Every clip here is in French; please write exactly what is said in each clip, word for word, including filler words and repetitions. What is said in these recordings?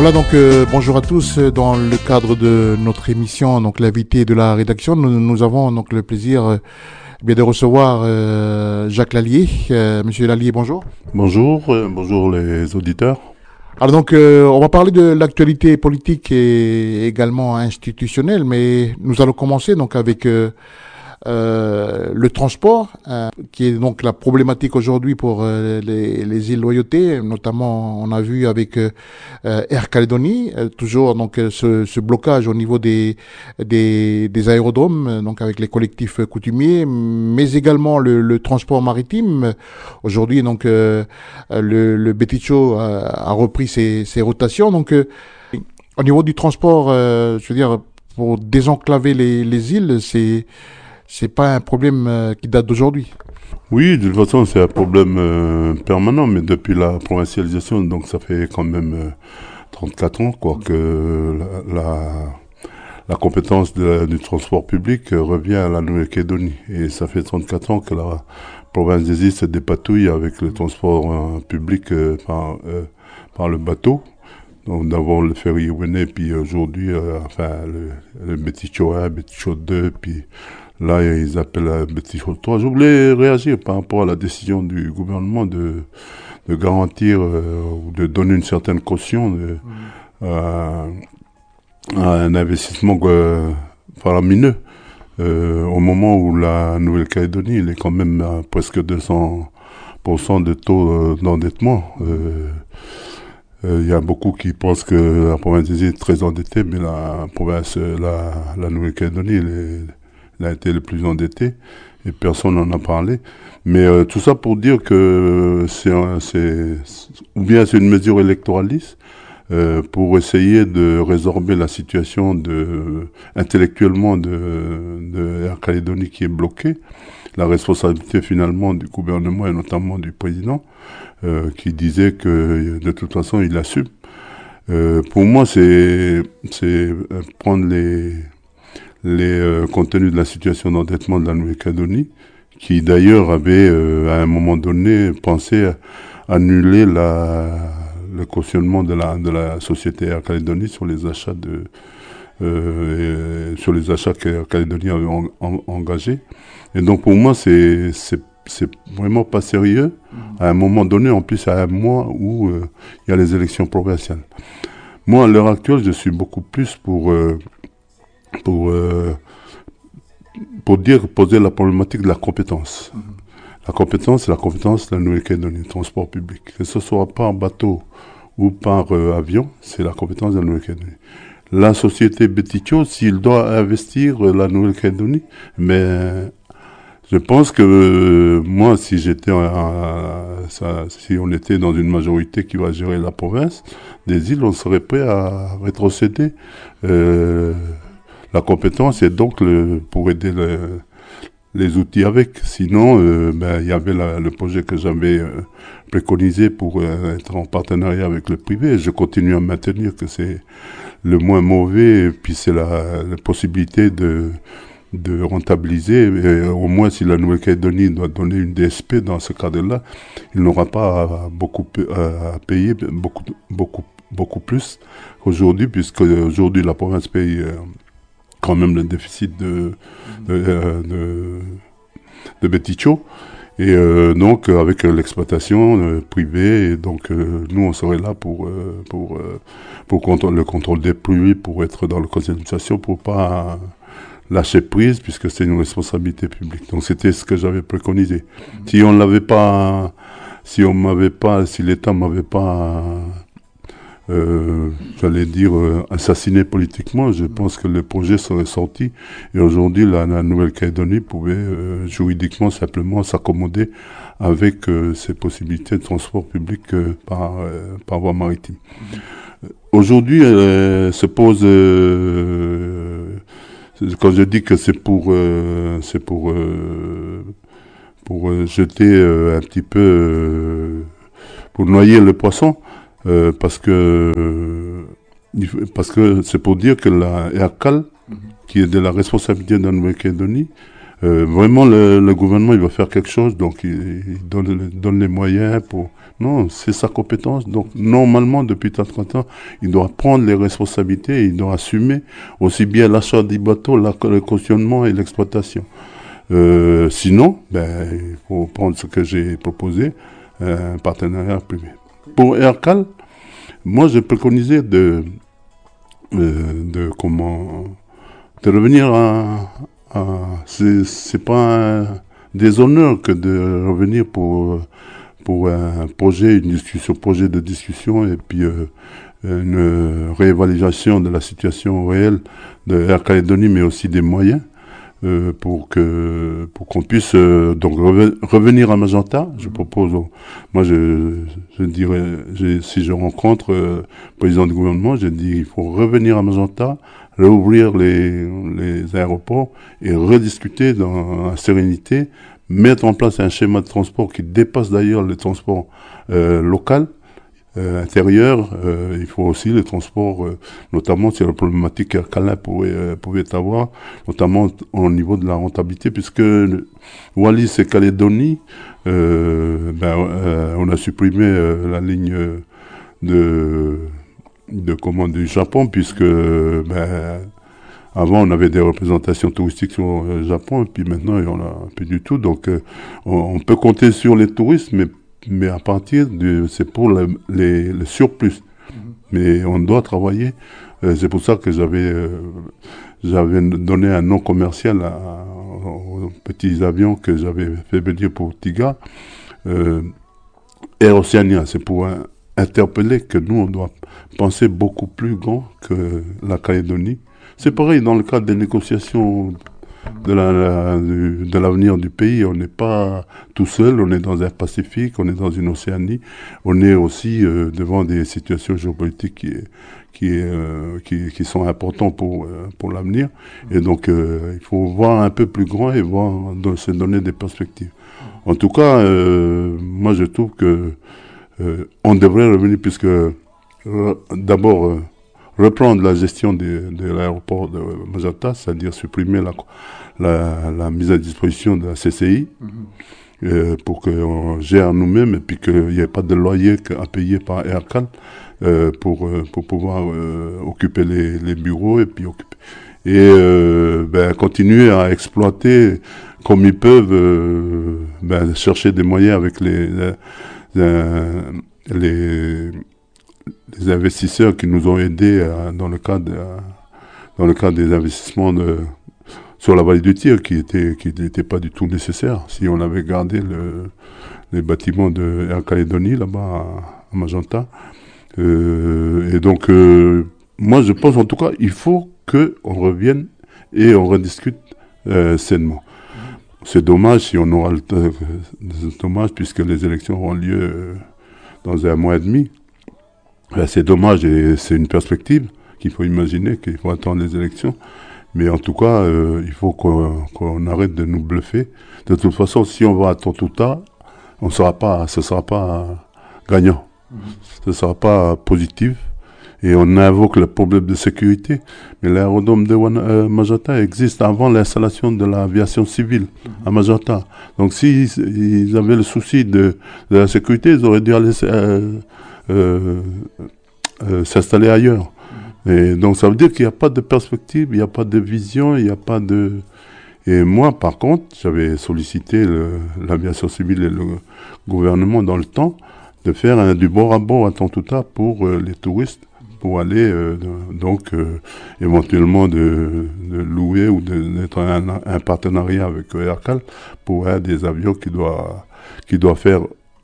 Voilà donc euh, bonjour à tous. Dans le cadre de notre émission, donc l'invité de la rédaction, nous, nous avons donc le plaisir euh, bien de recevoir euh, Jacques Lallier. Euh, Monsieur Lallier, bonjour. Bonjour, euh, bonjour les auditeurs. Alors donc euh, on va parler de l'actualité politique et également institutionnelle, mais nous allons commencer donc avec euh, Euh, le transport, euh, qui est donc la problématique aujourd'hui pour euh, les, les îles Loyauté, notamment on a vu avec euh, Air Calédonie, euh, toujours donc euh, ce, ce blocage au niveau des, des, des aérodromes, euh, donc avec les collectifs coutumiers, mais également le, le transport maritime. Aujourd'hui donc euh, le, le Beticho a, a repris ses, ses rotations. Donc euh, au niveau du transport, euh, je veux dire pour désenclaver les, les îles, c'est c'est pas un problème euh, qui date d'aujourd'hui. Oui, de toute façon, c'est un problème euh, permanent, mais depuis la provincialisation, donc ça fait quand même euh, trente-quatre ans quoi, que la, la, la compétence de, du transport public euh, revient à la Nouvelle-Calédonie. Et ça fait trente-quatre ans que la province des îles se dépatouille avec le transport euh, public euh, par, euh, par le bateau. Donc d'abord le ferry Wene, puis aujourd'hui, euh, enfin, le, le Beticho un, Beticho deux, puis là, ils appellent un Beticho trois. Je voulais réagir par rapport à la décision du gouvernement de, de garantir euh, ou de donner une certaine caution de, mmh. euh, à un investissement euh, faramineux euh, au moment où la Nouvelle-Calédonie, il est quand même à presque deux cents pour cent de taux euh, d'endettement. Euh, Il euh, y a beaucoup qui pensent que la province des îles est très endettée, mais la province, la, la Nouvelle-Calédonie, elle, est, elle a été le plus endettée et personne n'en a parlé. Mais euh, tout ça pour dire que c'est, c'est ou bien c'est une mesure électoraliste euh, pour essayer de résorber la situation de intellectuellement de, de Air Calédonie qui est bloquée. La responsabilité finalement du gouvernement et notamment du président. Euh, qui disait que de toute façon il assume. Euh, pour moi, c'est c'est prendre les les euh, contenus de la situation d'endettement de la Nouvelle-Calédonie, qui d'ailleurs avait euh, à un moment donné pensé à annuler la le cautionnement de la de la société Air Calédonie sur les achats de euh, et, sur les achats qu'Air Calédonie avait en, en, engagés. Et donc pour moi, c'est c'est c'est vraiment pas sérieux à un moment donné, en plus à un mois où il euh, y a les élections provinciales. Moi, à l'heure actuelle, je suis beaucoup plus pour euh, pour euh, pour dire poser la problématique de la compétence. Mm-hmm. La compétence, c'est la compétence de la Nouvelle-Calédonie, transport public. Que ce soit par bateau ou par euh, avion, c'est la compétence de la Nouvelle-Calédonie. La société Beticho, s'il doit investir euh, la Nouvelle-Calédonie, mais je pense que euh, moi, si j'étais, euh, ça, si on était dans une majorité qui va gérer la province des îles, on serait prêt à rétrocéder euh, la compétence et donc le, pour aider le, les outils avec. Sinon, euh, ben il y avait la, le projet que j'avais euh, préconisé pour euh, être en partenariat avec le privé. Je continue à maintenir que c'est le moins mauvais et puis c'est la, la possibilité de de rentabiliser, et au moins si la Nouvelle-Calédonie doit donner une D S P dans ce cadre-là, il n'aura pas à, beaucoup à payer beaucoup beaucoup beaucoup plus qu'aujourd'hui, puisque aujourd'hui la province paye euh, quand même le déficit de de, euh, de, de Beticho, et euh, donc avec l'exploitation euh, privée, et donc euh, nous on serait là pour euh, pour euh, pour contrôle, le contrôle des pluies, pour être dans le conseil d'administration, pour pas lâcher prise, puisque c'est une responsabilité publique. Donc c'était ce que j'avais préconisé. Mmh. Si on l'avait pas, si on m'avait pas, si l'État m'avait pas, euh, j'allais dire, euh, assassiné politiquement, je mmh. pense que le projet serait sorti. Et aujourd'hui, la, la Nouvelle-Calédonie pouvait euh, juridiquement simplement s'accommoder avec euh, ces possibilités de transport public euh, par, euh, par voie maritime. Mmh. Aujourd'hui, euh, se pose euh, quand je dis que c'est pour euh, c'est pour euh, pour euh, jeter euh, un petit peu euh, pour noyer le poisson euh, parce que euh, parce que c'est pour dire que la Aircal mm-hmm. qui est de la responsabilité de la Nouvelle-Calédonie, euh, vraiment le, le gouvernement il va faire quelque chose, donc il, il donne donne les moyens pour Non, c'est sa compétence. Donc, normalement, depuis trente ans, il doit prendre les responsabilités, il doit assumer aussi bien l'achat du bateau, la, le cautionnement et l'exploitation. Euh, sinon, ben, il faut prendre ce que j'ai proposé, un partenariat privé. Pour Aircal, moi, je préconisais de, euh, de comment, de revenir à, à c'est, c'est pas un déshonneur que de revenir pour, pour un projet, une discussion, projet de discussion et puis euh, une réévaluation de la situation réelle de Air Calédonie, mais aussi des moyens. Euh, pour que pour qu'on puisse euh, donc reve, revenir à Magenta. Je propose, moi je, je dirais, je, si je rencontre euh, le président du gouvernement, je dis il faut revenir à Magenta, réouvrir les, les aéroports et rediscuter dans la sérénité, mettre en place un schéma de transport qui dépasse d'ailleurs le transport euh, local. Euh, intérieur, euh, il faut aussi le transport, euh, notamment sur la problématique qu'Aircal pouvait, euh, pouvait avoir, notamment au niveau de la rentabilité, puisque Wallis et Calédonie, euh, ben, euh, on a supprimé euh, la ligne de, de commande du Japon, puisque ben, avant on avait des représentations touristiques sur le Japon, et puis maintenant on n'a plus du tout, donc euh, on, on peut compter sur les touristes, mais mais à partir de, c'est pour le, les, le surplus. Mm-hmm. Mais on doit travailler. Euh, c'est pour ça que j'avais, euh, j'avais donné un nom commercial à, à, aux petits avions que j'avais fait venir pour Tiga. Euh, Air Oceania, c'est pour un, interpeller que nous, on doit penser beaucoup plus grand que la Calédonie. C'est pareil dans le cadre des négociations de, la, la, de, de l'avenir du pays. On n'est pas tout seul, on est dans un Pacifique, on est dans une Océanie, on est aussi euh, devant des situations géopolitiques qui, qui, euh, qui, qui sont importantes pour, euh, pour l'avenir. Et donc, euh, il faut voir un peu plus grand et voir, se donner des perspectives. En tout cas, euh, moi je trouve que euh, on devrait revenir, puisque euh, d'abord, euh, reprendre la gestion de, de l'aéroport de Magenta, c'est-à-dire supprimer la, la, la mise à disposition de la C C I, mm-hmm. euh, pour qu'on gère nous-mêmes et puis qu'il n'y ait pas de loyer à payer par Aircal euh, pour, euh, pour pouvoir euh, occuper les, les bureaux et puis occuper. Et euh, ben, continuer à exploiter comme ils peuvent, euh, ben, chercher des moyens avec les, les, les les investisseurs qui nous ont aidés euh, dans le cadre euh, dans le cadre des investissements de, sur la vallée du Tir qui était qui n'était pas du tout nécessaire si on avait gardé le, les bâtiments de Air Calédonie là-bas à, à Magenta. Euh, et donc euh, moi je pense en tout cas il faut que on revienne et on rediscute euh, sainement. C'est dommage si on aura le temps, c'est dommage puisque les élections auront lieu euh, dans un mois et demi. C'est dommage et c'est une perspective qu'il faut imaginer, qu'il faut attendre les élections. Mais en tout cas, euh, il faut qu'on, qu'on arrête de nous bluffer. De toute façon, si on va attendre tout tard, on sera pas, ce ne sera pas gagnant. Mmh. Ce ne sera pas positif. Et on invoque le problème de sécurité. Mais l'aérodrome de euh, Magenta existe avant l'installation de l'aviation civile mmh. à Magenta. Donc s'ils ils avaient le souci de, de la sécurité, ils auraient dû aller... Euh, Euh, euh, s'installer ailleurs. Mmh. Et donc ça veut dire qu'il n'y a pas de perspective, il n'y a pas de vision, il n'y a pas de... Et moi, par contre, j'avais sollicité le, l'aviation civile et le gouvernement dans le temps de faire un, du bord à bord à Tontouta pour euh, les touristes, pour aller euh, de, donc euh, éventuellement de, de louer ou de, d'être un, un partenariat avec Aircal pour un des avions qui doit, qui doit faire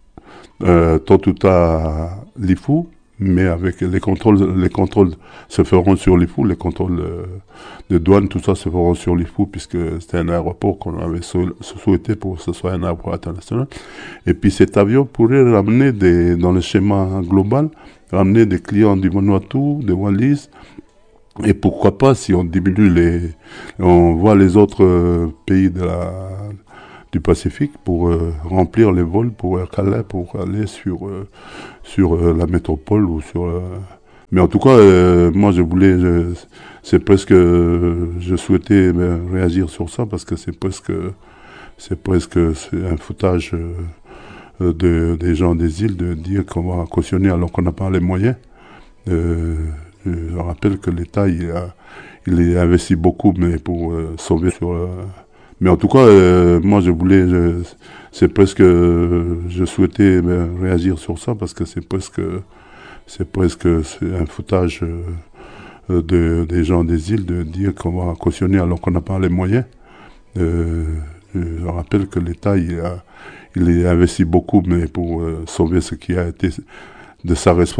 Euh, Tontouta Lifou, mais avec les contrôles, les contrôles se feront sur Lifou, les contrôles euh, de douane, tout ça se feront sur Lifou, puisque c'était un aéroport qu'on avait sou- souhaité pour que ce soit un aéroport international. Et puis cet avion pourrait ramener des, dans le schéma global, ramener des clients du Vanuatu, de Wallis, et pourquoi pas si on diminue les, on voit les autres euh, pays de la du Pacifique pour euh, remplir les vols pour Air Calais, pour aller sur euh, sur euh, la métropole ou sur euh... mais en tout cas euh, moi je voulais je, c'est presque euh, je souhaitais ben, réagir sur ça parce que c'est presque c'est presque c'est un foutage euh, euh, de, des gens des îles de dire qu'on va cautionner alors qu'on n'a pas les moyens. Euh, je rappelle que l'État il a, il a investi beaucoup, mais pour euh, sauver sur. Euh, mais en tout cas, euh, moi je voulais, je, c'est presque, je souhaitais ben, réagir sur ça parce que c'est presque, c'est presque c'est un foutage euh, de, des gens des îles de dire qu'on va cautionner alors qu'on n'a pas les moyens. Euh, je rappelle que l'État il a, il a investi beaucoup, mais pour euh, sauver ce qui a été de sa responsabilité.